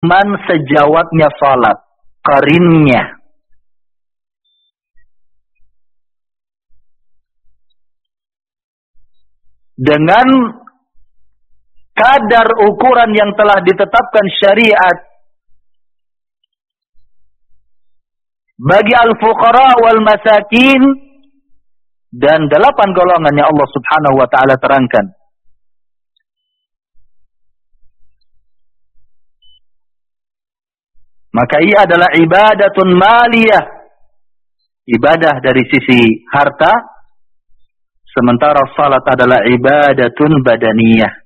man sejawatnya salat, qarinnya. Dengan kadar ukuran yang telah ditetapkan syariat bagi al-fuqara wal masakin dan 8 golongan yang Allah Subhanahu wa taala terangkan. Maka ia adalah ibadatun maliyah, ibadah dari sisi harta, sementara salat adalah ibadatun badaniyah,